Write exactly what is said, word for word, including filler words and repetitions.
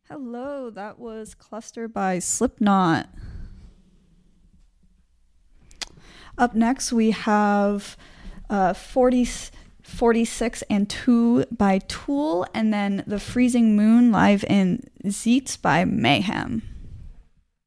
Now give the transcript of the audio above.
Hello, that was Cluster by Slipknot. Up next, we have uh, forty, forty-six and two by Tool, and then The Freezing Moon live in Zeets by Mayhem.